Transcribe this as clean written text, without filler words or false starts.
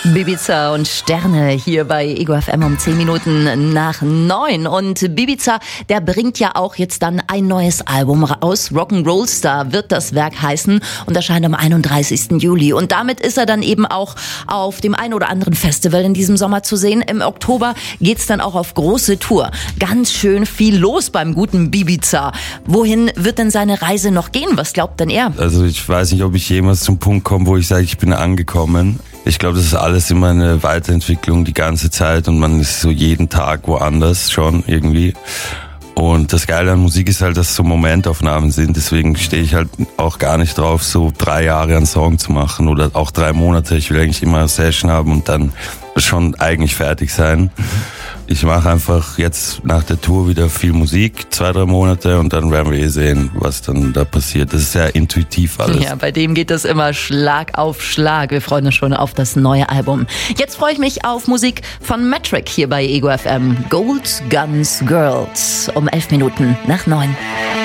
Bibiza und Sterne hier bei Ego FM um 10 Minuten nach 9. Und Bibiza, der bringt ja auch jetzt dann ein neues Album raus. Rock'n'Roll Star wird das Werk heißen und erscheint am 31. Juli. Und damit ist er dann eben auch auf dem einen oder anderen Festival in diesem Sommer zu sehen. Im Oktober geht's dann auch auf große Tour. Ganz schön viel los beim guten Bibiza. Wohin wird denn seine Reise noch gehen? Was glaubt denn er? Also ich weiß nicht, ob ich jemals zum Punkt komme, wo ich sage, ich bin angekommen. Ich glaube, das ist alles immer eine Weiterentwicklung die ganze Zeit und man ist so jeden Tag woanders schon irgendwie. Und das Geile an Musik ist halt, dass es so Momentaufnahmen sind. Deswegen stehe ich halt auch gar nicht drauf, so 3 Jahre einen Song zu machen oder auch 3 Monate. Ich will eigentlich immer eine Session haben und dann schon eigentlich fertig sein. Ich mache einfach jetzt nach der Tour wieder viel Musik, 2, 3 Monate und dann werden wir sehen, was dann da passiert. Das ist sehr intuitiv alles. Ja, bei dem geht es immer Schlag auf Schlag. Wir freuen uns schon auf das neue Album. Jetzt freue ich mich auf Musik von Metric hier bei Ego FM. Gold Guns Girls um 11 Minuten nach 9.